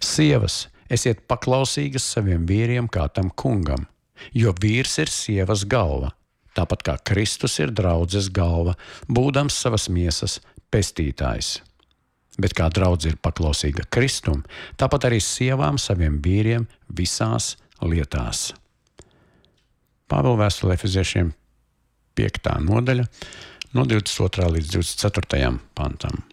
Sievas, esiet paklausīgas saviem vīriem kā tam kungam, jo vīrs ir sievas galva, tāpat kā Kristus ir draudzes galva, būdams savas miesas pestītājs. Bet kā draudze ir paklausīga Kristum, tāpat arī sievām saviem vīriem visās lietās. Pāvila vēstule Efeziešiem 5. nodaļa, no 22. līdz 24. pantam.